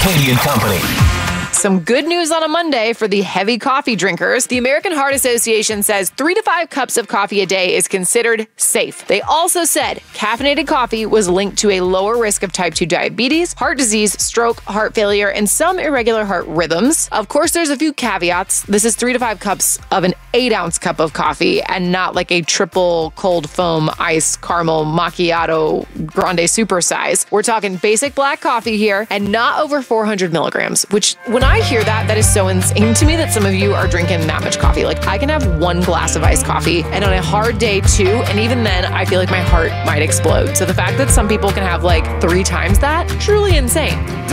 Katie and Company. Some good news on a Monday for the heavy coffee drinkers. The American Heart Association says 3 to 5 cups of coffee a day is considered safe. They also said caffeinated coffee was linked to a lower risk of type 2 diabetes, heart disease, stroke, heart failure, and some irregular heart rhythms. Of course, there's a few caveats. This is 3 to 5 cups of an 8-ounce cup of coffee and not like a triple cold foam ice caramel macchiato grande super size. We're talking basic black coffee here and not over 400 milligrams, which when I hear that, that is so insane to me that some of you are drinking that much coffee. Like, I can have 1 glass of iced coffee and on a hard day 2, and even then I feel like my heart might explode. So the fact that some people can have like 3 times that, truly insane.